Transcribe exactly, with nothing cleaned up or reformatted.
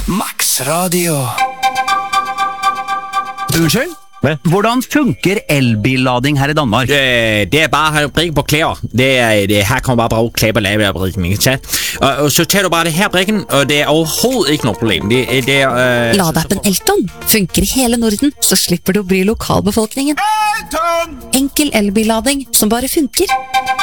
Max Radio. Unnskyld? Hvordan funker elbillading her i Danmark? Øh, det er bare at have brikken på klæder. Det er, det, her kommer bare bruge klæder på lavebrikken, ikke sant? Og, og så tager du bare det her brikken, og det er overhovedet ikke noe problem. Det, det er... Øh, Ladeappen Elton funker i hele Norden, så slipper du å bry lokalbefolkningen. Enkel elbillading som bare funker.